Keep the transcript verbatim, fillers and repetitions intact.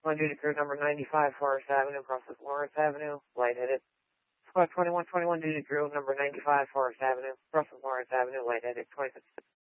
one unit crew number ninety-five Forest Avenue, process Lawrence Avenue, lightheaded. Squad twenty-one twenty-one unit crew number ninety-five Forest Avenue, process Lawrence Avenue, lightheaded, twenty-six.